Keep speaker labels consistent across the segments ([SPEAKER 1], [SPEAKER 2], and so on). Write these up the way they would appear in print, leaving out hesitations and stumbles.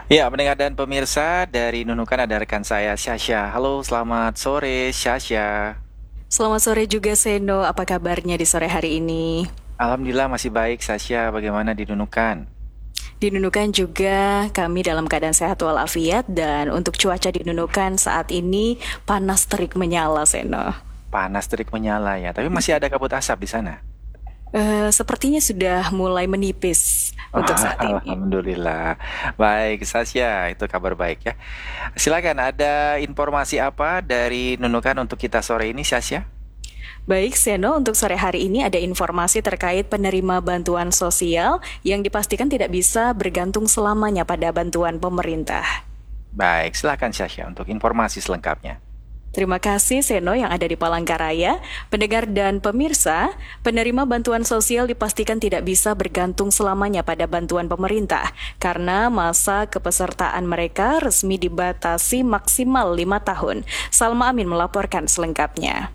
[SPEAKER 1] Ya, pendengar dan pemirsa dari Nunukan ada rekan saya Syasha. Halo, selamat sore Syasha.
[SPEAKER 2] Selamat sore juga Seno, apa kabarnya di sore hari ini?
[SPEAKER 1] Alhamdulillah masih baik Syasha. Bagaimana di Nunukan?
[SPEAKER 2] Di Nunukan juga kami dalam keadaan sehat walafiat dan untuk cuaca di Nunukan saat ini panas terik menyala Seno.
[SPEAKER 1] Panas terik menyala ya, tapi masih ada kabut asap di sana.
[SPEAKER 2] Sepertinya sudah mulai menipis untuk
[SPEAKER 1] Wah,
[SPEAKER 2] saat ini.
[SPEAKER 1] Alhamdulillah. Baik, Syasha, itu kabar baik ya. Silakan, ada informasi apa dari Nunukan untuk kita sore ini, Syasha?
[SPEAKER 2] Baik Seno, untuk sore hari ini ada informasi terkait penerima bantuan sosial yang dipastikan tidak bisa bergantung selamanya pada bantuan pemerintah.
[SPEAKER 1] Baik, silakan Syasha untuk informasi selengkapnya.
[SPEAKER 2] Terima kasih Seno yang ada di Palangkaraya. Pendengar dan pemirsa, penerima bantuan sosial dipastikan tidak bisa bergantung selamanya pada bantuan pemerintah karena masa kepesertaan mereka resmi dibatasi maksimal 5 tahun. Salma Amin melaporkan selengkapnya.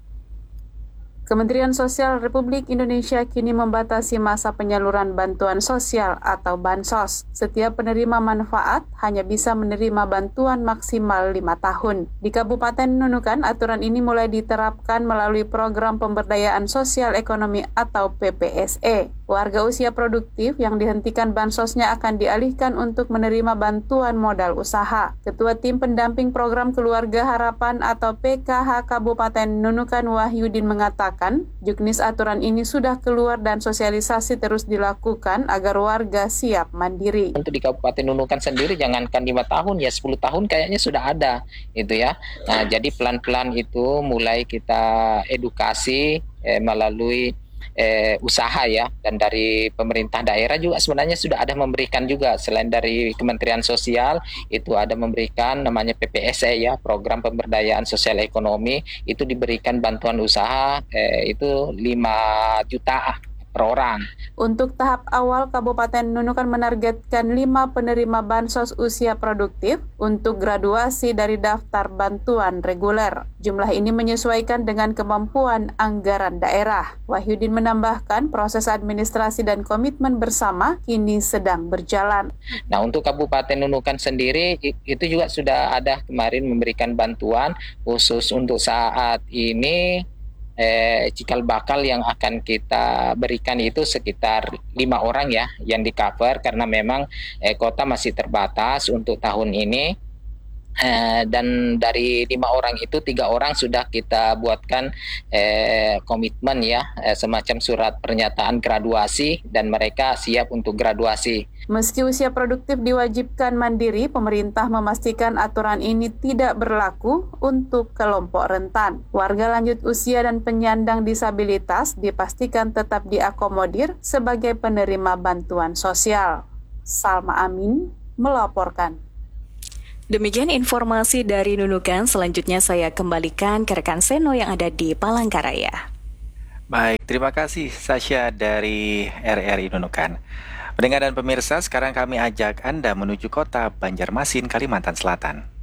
[SPEAKER 3] Kementerian Sosial Republik Indonesia kini membatasi masa penyaluran bantuan sosial atau Bansos. Setiap penerima manfaat hanya bisa menerima bantuan maksimal 5 tahun. Di Kabupaten Nunukan, aturan ini mulai diterapkan melalui Program Pemberdayaan Sosial Ekonomi atau PPSE. Warga usia produktif yang dihentikan bansosnya akan dialihkan untuk menerima bantuan modal usaha. Ketua Tim Pendamping Program Keluarga Harapan atau PKH Kabupaten Nunukan Wahyudin mengatakan, juknis aturan ini sudah keluar dan sosialisasi terus dilakukan agar warga siap mandiri.
[SPEAKER 4] Untuk di Kabupaten Nunukan sendiri jangankan 5 tahun ya 10 tahun kayaknya sudah ada itu ya. Nah, jadi pelan-pelan itu mulai kita edukasi melalui usaha ya, dan dari pemerintah daerah juga sebenarnya sudah ada memberikan juga, selain dari Kementerian Sosial itu ada memberikan namanya PPSE ya, Program Pemberdayaan Sosial Ekonomi, itu diberikan bantuan usaha itu 5 juta per orang.
[SPEAKER 3] Untuk tahap awal, Kabupaten Nunukan menargetkan 5 penerima bansos usia produktif untuk graduasi dari daftar bantuan reguler. Jumlah ini menyesuaikan dengan kemampuan anggaran daerah. Wahyudin menambahkan proses administrasi dan komitmen bersama kini sedang berjalan.
[SPEAKER 4] Nah, untuk Kabupaten Nunukan sendiri itu juga sudah ada kemarin memberikan bantuan khusus untuk saat ini cikal bakal yang akan kita berikan itu sekitar 5 orang ya yang di cover karena memang kota masih terbatas untuk tahun ini. Dan dari 5 orang itu 3 orang sudah kita buatkan komitmen ya, semacam surat pernyataan graduasi dan mereka siap untuk graduasi.
[SPEAKER 3] Meski usia produktif diwajibkan mandiri, pemerintah memastikan aturan ini tidak berlaku untuk kelompok rentan. Warga lanjut usia dan penyandang disabilitas dipastikan tetap diakomodir sebagai penerima bantuan sosial. Salma Amin melaporkan.
[SPEAKER 2] Demikian informasi dari Nunukan, selanjutnya saya kembalikan ke rekan Seno yang ada di Palangkaraya.
[SPEAKER 1] Baik, terima kasih Syasha dari RRI Nunukan. Pendengar dan pemirsa, sekarang kami ajak Anda menuju kota Banjarmasin, Kalimantan Selatan.